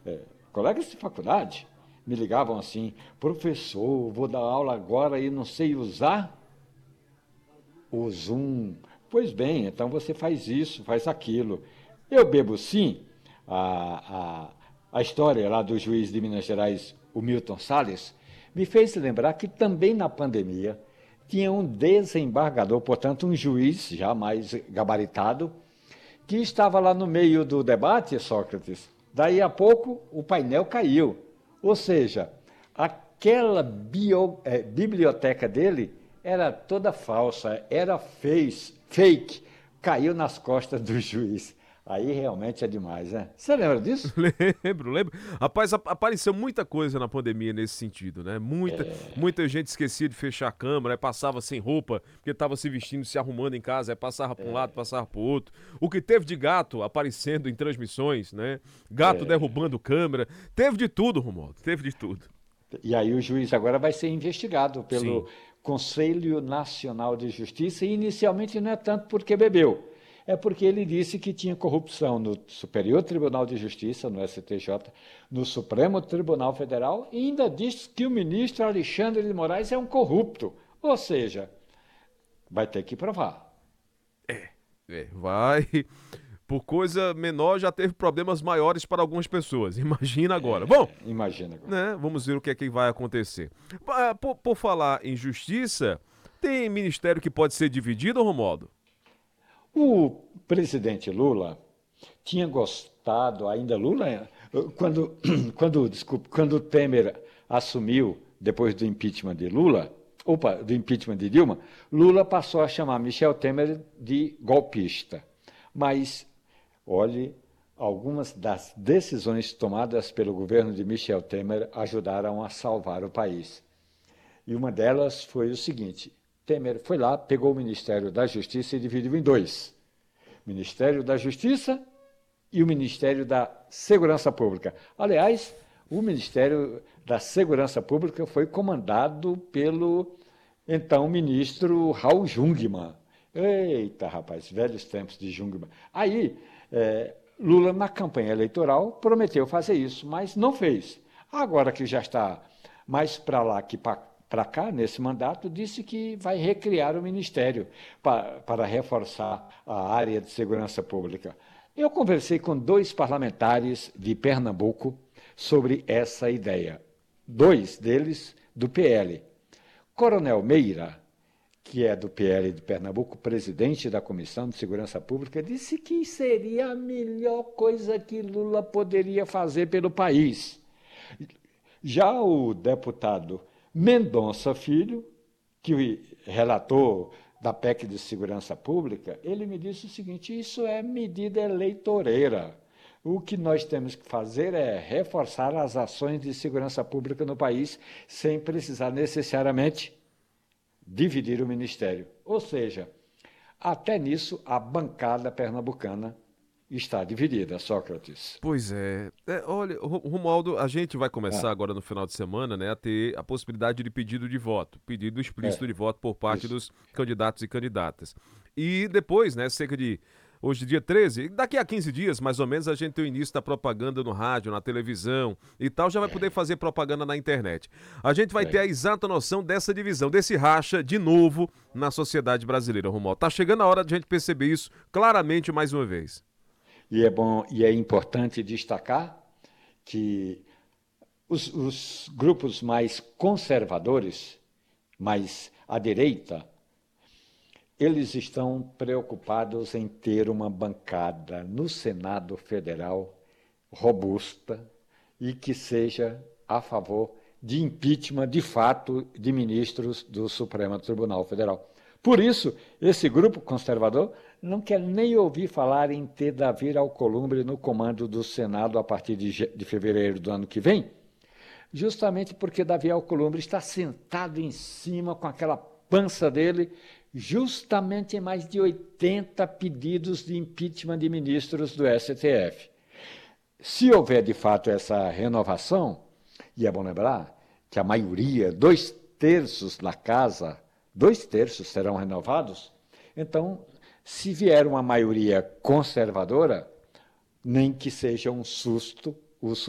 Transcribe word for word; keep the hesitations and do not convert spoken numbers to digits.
Colegas de faculdade me ligavam assim: professor, vou dar aula agora e não sei usar o Zoom. Pois bem, então você faz isso, faz aquilo. Eu bebo sim a, a, a história lá do juiz de Minas Gerais, o Milton Salles, me fez lembrar que também na pandemia tinha um desembargador, portanto um juiz já mais gabaritado, que estava lá no meio do debate, Sócrates. Daí a pouco o painel caiu. Ou seja, aquela bio, é, biblioteca dele era toda falsa, era fez, fake, caiu nas costas do juiz. Aí realmente é demais, né? Você lembra disso? Lembro, lembro. Rapaz, ap- apareceu muita coisa na pandemia nesse sentido, né? Muita, muita gente esquecia de fechar a câmera, aí passava sem roupa, porque estava se vestindo, se arrumando em casa, aí passava para um lado, passava para o outro. O que teve de gato aparecendo em transmissões, né? Gato derrubando câmera. Teve de tudo, Romualdo, teve de tudo. E aí o juiz agora vai ser investigado pelo Sim. Conselho Nacional de Justiça e inicialmente não é tanto porque bebeu, é porque ele disse que tinha corrupção no Superior Tribunal de Justiça, no S T J, no Supremo Tribunal Federal e ainda disse que o ministro Alexandre de Moraes é um corrupto. Ou seja, vai ter que provar. É, vai. Por coisa menor já teve problemas maiores para algumas pessoas. Imagina agora. Bom, Imagina agora. né? Vamos ver o que é que vai acontecer. Ah, Por, por falar em justiça, tem ministério que pode ser dividido, Romualdo? O presidente Lula tinha gostado, ainda Lula, quando, quando, desculpe, quando o Temer assumiu, depois do impeachment de Lula, opa, do impeachment de Dilma, Lula passou a chamar Michel Temer de golpista. Mas, olhe, algumas das decisões tomadas pelo governo de Michel Temer ajudaram a salvar o país. E uma delas foi o seguinte: Temer foi lá, pegou o Ministério da Justiça e dividiu em dois. Ministério da Justiça e o Ministério da Segurança Pública. Aliás, o Ministério da Segurança Pública foi comandado pelo então ministro Raul Jungmann. Eita, rapaz, velhos tempos de Jungmann. Aí, é, Lula, na campanha eleitoral, prometeu fazer isso, mas não fez. Agora que já está mais para lá que para cá, nesse mandato, disse que vai recriar o Ministério para, para reforçar a área de segurança pública. Eu conversei com dois parlamentares de Pernambuco sobre essa ideia. Dois deles do P L. Coronel Meira, que é do P L de Pernambuco, presidente da Comissão de Segurança Pública, disse que seria a melhor coisa que Lula poderia fazer pelo país. Já o deputado Mendonça Filho, que relatou da P E C de Segurança Pública, ele me disse o seguinte: isso é medida eleitoreira. O que nós temos que fazer é reforçar as ações de segurança pública no país, sem precisar necessariamente dividir o ministério. Ou seja, até nisso a bancada pernambucana está dividida, Sócrates. Pois é. É, olha, Ro- Romualdo, a gente vai começar Ah, agora no final de semana, né, a ter a possibilidade de pedido de voto, pedido explícito é, de voto por parte isso. dos candidatos e candidatas. E depois, né, cerca de hoje, dia treze, daqui a quinze dias, mais ou menos, a gente tem o início da propaganda no rádio, na televisão e tal, já vai poder fazer propaganda na internet. A gente vai ter a Legal. exata noção dessa divisão, desse racha de novo na sociedade brasileira, Romualdo. Tá chegando a hora de a gente perceber isso claramente mais uma vez. E é bom e é importante destacar que os, os grupos mais conservadores, mais à direita, eles estão preocupados em ter uma bancada no Senado Federal robusta e que seja a favor de impeachment de fato de ministros do Supremo Tribunal Federal. Por isso, esse grupo conservador não quer nem ouvir falar em ter Davi Alcolumbre no comando do Senado a partir de, de fevereiro do ano que vem, justamente porque Davi Alcolumbre está sentado em cima com aquela pança dele, justamente em mais de oitenta pedidos de impeachment de ministros do S T F. Se houver de fato essa renovação, e é bom lembrar que a maioria, dois terços da casa, dois terços serão renovados, então, se vier uma maioria conservadora, nem que seja um susto, o